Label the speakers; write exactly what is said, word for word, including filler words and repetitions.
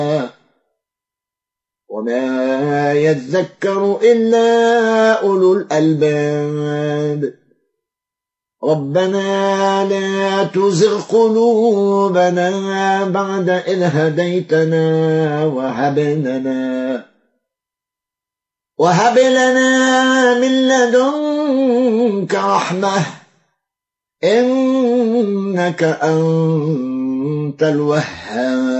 Speaker 1: وما يذكر إلا أولو الألباب. ربنا لا تزغ قلوبنا بعد إذ هديتنا وهب لنا وهب لنا من لدنك رحمة إنك أنت الوهاب.